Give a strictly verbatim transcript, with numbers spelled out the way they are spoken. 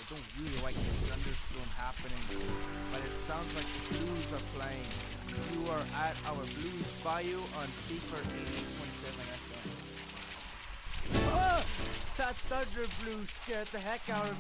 don't really like this thunderstorm happening, but it sounds like the Blues are playing. You are at our Blues Bayou on Seaford eighty-eight point seven F M. Oh! That thunder blue scared the heck out of me.